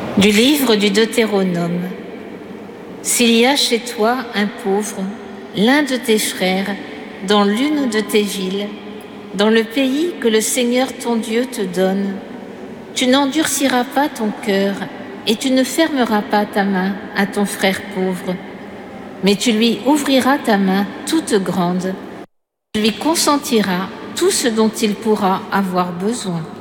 Du livre du Deutéronome. S'il y a chez toi un pauvre, l'un de tes frères, dans l'une de tes villes, dans le pays que le Seigneur ton Dieu te donne, tu n'endurciras pas ton cœur et tu ne fermeras pas ta main à ton frère pauvre, mais tu lui ouvriras ta main toute grande, tu lui consentiras tout ce dont il pourra avoir besoin.